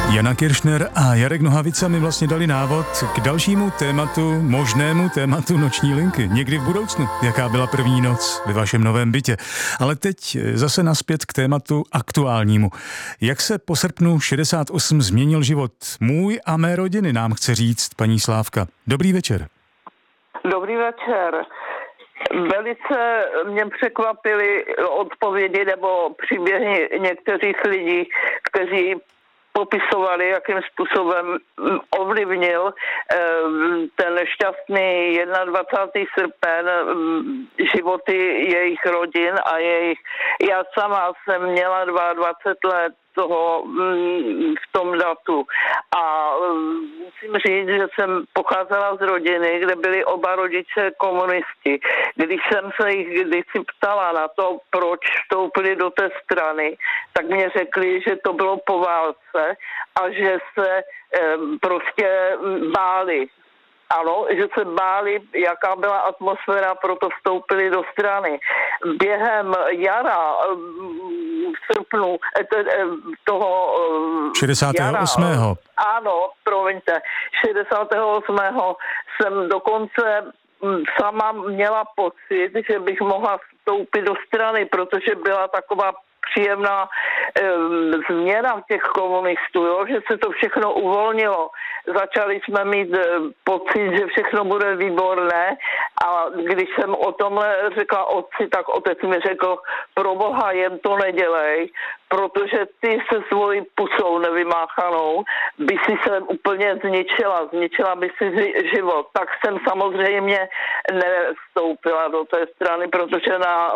Jana Kiršner a Jarek Nohavica mi vlastně dali návod k dalšímu tématu, možnému tématu noční linky. Někdy v budoucnu, jaká byla první noc ve vašem novém bytě. Ale teď zase nazpět k tématu aktuálnímu. Jak se po srpnu 68 změnil život můj a mé rodiny, nám chce říct paní Slávka. Dobrý večer. Dobrý večer. Velice mě překvapily odpovědi nebo příběhy některých lidí, kteří popisovali, jakým způsobem ovlivnil ten nešťastný 21. srpen životy jejich rodin a jejich. Já sama jsem měla 22 let toho v tom datu a musím říct, že jsem pocházela z rodiny, kde byli oba rodiče komunisti. Když jsem se jich kdysi ptala na to, proč vstoupili do té strany, tak mě řekli, že to bylo po válce a že se prostě báli. Ano, že se báli, jaká byla atmosféra, proto vstoupili do strany. Během jara v srpnu toho 68. Jara, ano, promiňte, 68. jsem dokonce sama měla pocit, že bych mohla vstoupit do strany, protože byla taková příjemná změna těch komunistů, jo? Že se to všechno uvolnilo. Začali jsme mít pocit, že všechno bude výborné a když jsem o tomhle řekla otci, tak otec mi řekl, pro Boha jen to nedělej, protože ty se svojí pusou nevymáchanou by si se úplně zničila by si život. Tak jsem samozřejmě nevstoupila do té strany, protože na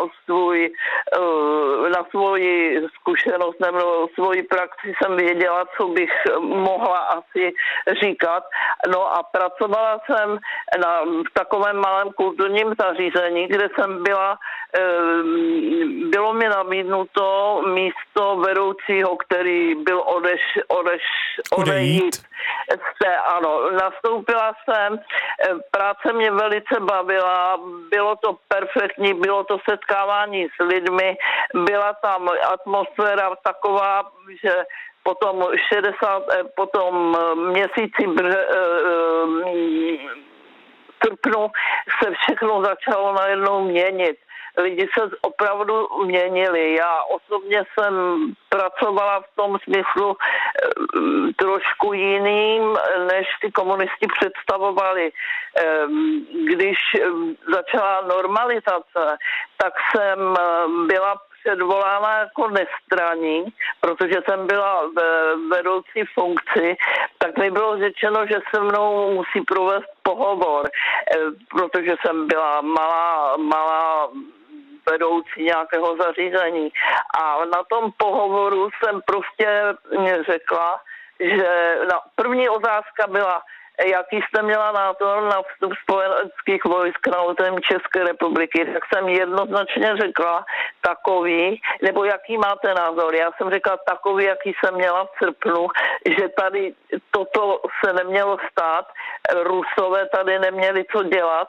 svoji zkušenost nebo svoji praxi jsem věděla, co bych mohla asi říkat. No a pracovala jsem v takovém malém kulturním zařízení, kde jsem byla, bylo mi nabídnuto místo vedoucího, který byl odejít. Ano, nastoupila jsem, práce mě velice bavila, bylo to perfektní, bylo to setkávání s lidmi, byla tam atmosféra taková, že potom měsíci srpnu se všechno začalo najednou měnit. Lidi se opravdu měnili. Já osobně jsem pracovala v tom smyslu trošku jiným, než ty komunisti představovali. Když začala normalizace, tak jsem byla předvolána jako nestraník, protože jsem byla ve vedoucí funkci, tak mi bylo řečeno, že se mnou musí provést pohovor, protože jsem byla malá vedoucí nějakého zařízení. A na tom pohovoru jsem prostě řekla, že první otázka byla, jaký jste měla názor na vstup spojeneckých vojsk na území České republiky, tak jsem jednoznačně řekla takový, nebo jaký máte názor. Já jsem řekla takový, jaký jsem měla v srpnu, že tady toto se nemělo stát, Rusové tady neměli co dělat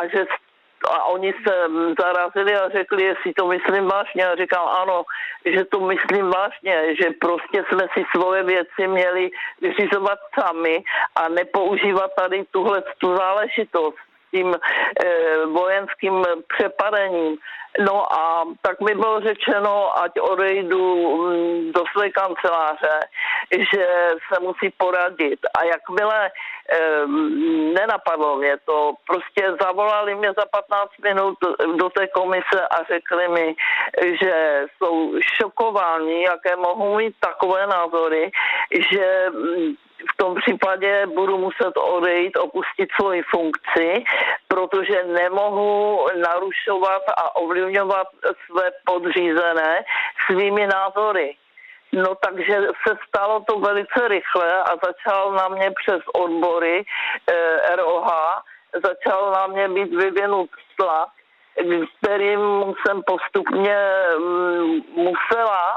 a oni se zarazili a řekli, jestli to myslím vážně. A říkal ano, že to myslím vážně, že prostě jsme si svoje věci měli vyřizovat sami a nepoužívat tady tu záležitost s tím vojenským přepadením. No a tak mi bylo řečeno, ať odejdu do své kanceláře, že se musí poradit. A jakmile nenapadlo mě to, prostě zavolali mě za 15 minut do té komise a řekli mi, že jsou šokováni, jaké mohou mít takové názory, že v tom případě budu muset odejít, opustit svoji funkci, protože nemohu narušovat a ovlivňovat své podřízené svými názory. No takže se stalo to velice rychle a začal na mě přes odbory ROH, začal na mě být vyvinut tlak, kterým jsem postupně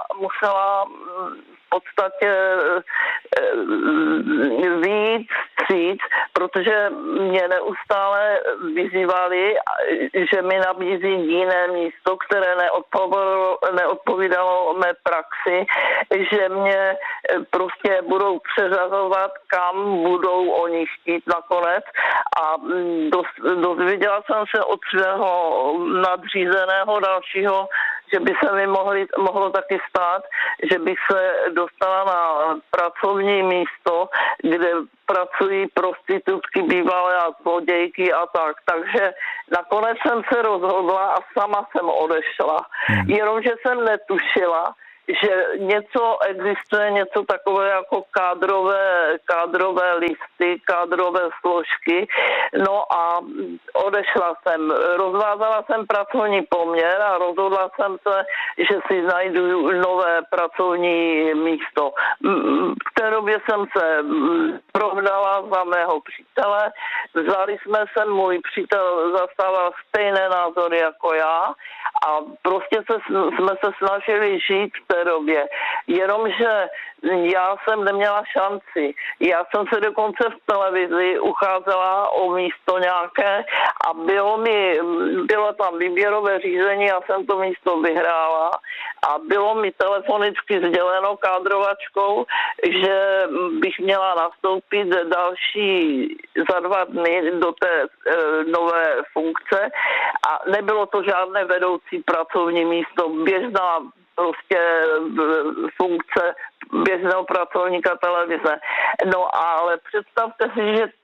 musela v podstatě víc vstříc, protože mě neustále vyzývali, že mi nabízí jiné místo, které neodpovídalo mé praxi, že mě prostě budou přeřazovat, kam budou oni chtít nakonec. A dozvěděla jsem se od svého nadřízeného dalšího, že by se mi mohlo taky stát, že bych se dostala na pracovní místo, kde pracují prostitutky, bývalé a zlodějky a tak. Takže nakonec jsem se rozhodla a sama jsem odešla. Jenomže jsem netušila, že něco existuje, něco takové jako kádrové listy, kádrové složky. No a odešla jsem. Rozvázala jsem pracovní poměr a rozhodla jsem se, že si najdu nové pracovní místo. V té době jsem se provdala za mého přítele. Vzali jsme se, můj přítel zastával stejné názory jako já a prostě jsme se snažili žít v té době. Jenomže já jsem neměla šanci. Já jsem se dokonce v televizi ucházela o místo nějaké a bylo tam výběrové řízení, já jsem to místo vyhrála a bylo mi telefonicky sděleno kádrovačkou, že bych měla nastoupit další za 2 dny do té nové funkce a nebylo to žádné vedoucí pracovní místo, běžná prostě funkce běžného pracovníka televize. No ale představte si, že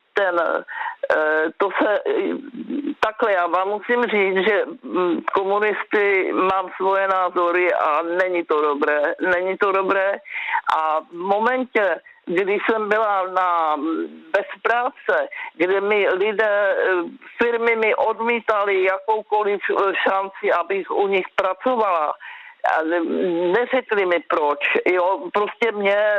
takhle já vám musím říct, že komunisty mám svoje názory a není to dobré a v momentě, když jsem byla bez práce, kde mi firmy mi odmítali jakoukoliv šanci, abych u nich pracovala, neřekli mi proč, jo, prostě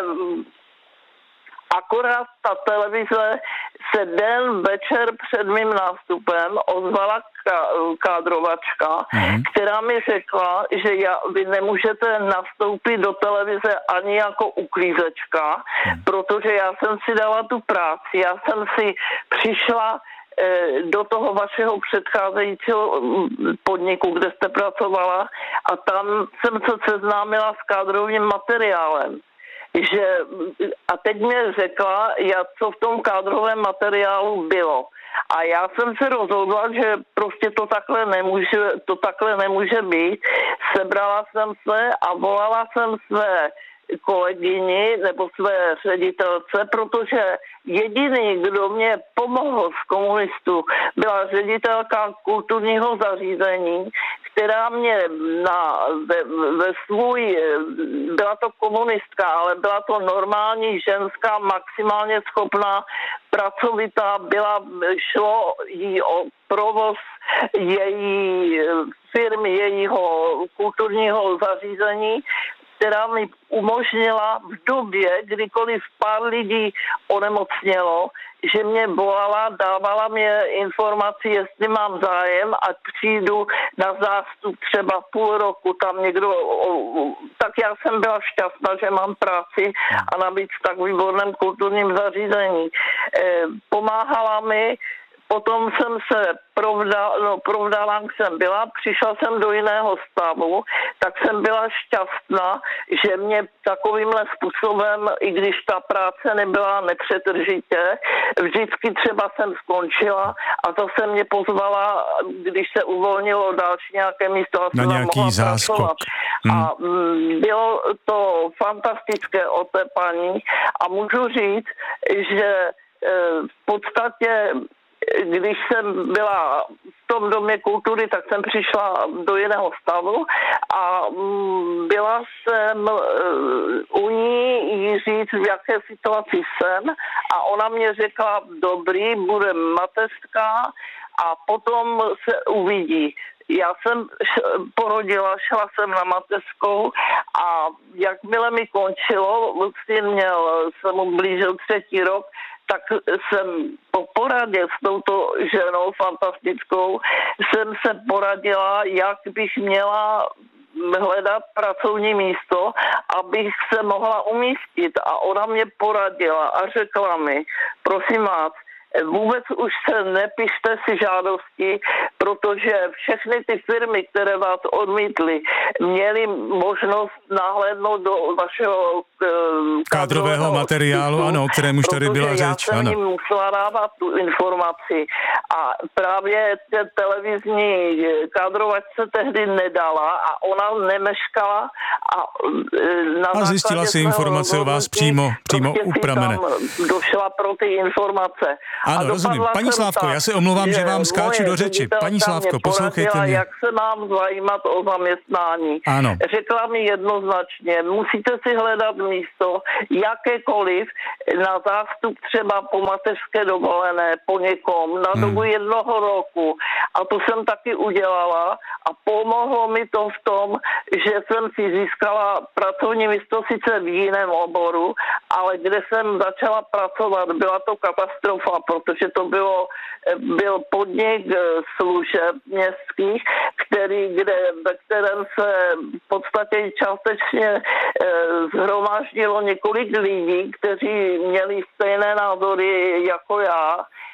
akorát ta televize se večer před mým nástupem ozvala kádrovačka, která mi řekla, že vy nemůžete nastoupit do televize ani jako uklízečka, protože já jsem si dala tu práci, já jsem si přišla do toho vašeho předcházejícího podniku, kde jste pracovala a tam jsem se seznámila s kádrovým materiálem. A teď mě řekla, co v tom kádrovém materiálu bylo. A já jsem se rozhodla, že prostě to takhle nemůže být. Sebrala jsem se a volala jsem své kolegyni nebo své ředitelce, protože jediný, kdo mě pomohl z komunistů, byla ředitelka kulturního zařízení, která mě byla to komunistka, ale byla to normální ženská, maximálně schopná, pracovitá, šlo jí o provoz její firmy, jejího kulturního zařízení, která mi umožnila v době, kdykoliv pár lidí onemocnělo, že mě volala, dávala mě informaci, jestli mám zájem, ať přijdu na zástup třeba půl roku, tam někdo, tak já jsem byla šťastná, že mám práci a navíc v tak výborném kulturním zařízení. Pomáhala mi. Potom jsem se provdala, jsem byla, přišla jsem do jiného stavu, tak jsem byla šťastná, že mě takovýmhle způsobem, i když ta práce nebyla nepřetržitě, vždycky třeba jsem skončila a zase mě pozvala, když se uvolnilo další nějaké místo a na nějaký záskok. A bylo to fantastické otepání a můžu říct, že v podstatě když jsem byla v tom domě kultury, tak jsem přišla do jiného stavu a byla jsem u ní říct, v jaké situaci jsem a ona mě řekla, dobrý, bude mateřská a potom se uvidí. Já jsem porodila, šla jsem na mateřskou a jakmile mi končilo, syn se mu blížil 3. rok, tak jsem po poradě s touto ženou fantastickou jsem se poradila, jak bych měla hledat pracovní místo, abych se mohla umístit. A ona mě poradila a řekla mi, prosím vás, vůbec už se nepište si žádosti, protože všechny ty firmy, které vás odmítly, měly možnost nahlédnout do vašeho kádrového materiálu, ano, o kterém už tady byla řeč. Já jsem jim musela dávat tu informaci a právě televizní kádrovač se tehdy nedala a ona nemeškala a zjistila si informace o vás přímo u pramene. Došla pro ty informace. Ano, rozumím. Paní Slávko, já se omlouvám, že vám skáču do řeči. Paní Slávko, poslouchejte mě. Jak se mám zajímat o zaměstnání. Ano. Řekla mi jednoznačně, musíte si hledat místo, jakékoliv, na zástup třeba po mateřské dovolené, po někom, na dobu 1 roku. A to jsem taky udělala a pomohlo mi to v tom, že jsem si získala pracovní místo sice v jiném oboru, ale kde jsem začala pracovat, byla to katastrofa, protože to byl podnik služeb městských, ve kterém se v podstatě částečně shromáždilo několik lidí, kteří měli stejné názory jako já.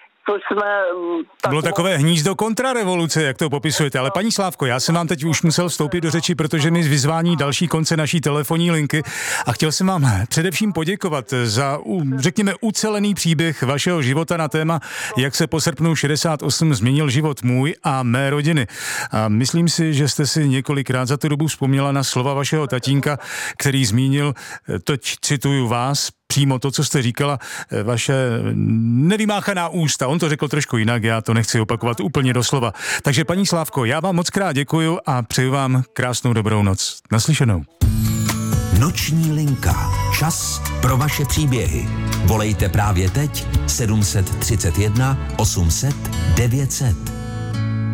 To bylo takové hnízdo kontrarevoluce, jak to popisujete. Ale paní Slávko, já jsem vám teď už musel vstoupit do řeči, protože mi vyzvání další konce naší telefonní linky a chtěl jsem vám především poděkovat za, řekněme, ucelený příběh vašeho života na téma, jak se po srpnu 68 změnil život můj a mé rodiny. A myslím si, že jste si několikrát za tu dobu vzpomněla na slova vašeho tatínka, který zmínil, teď cituju vás, přímo to, co jste říkala, vaše nevymáchaná ústa. On to řekl trošku jinak, já to nechci opakovat úplně doslova. Takže paní Slávko, já vám moc krát děkuju a přeju vám krásnou dobrou noc. Naslyšenou. Noční linka. Čas pro vaše příběhy. Volejte právě teď 731 800 900.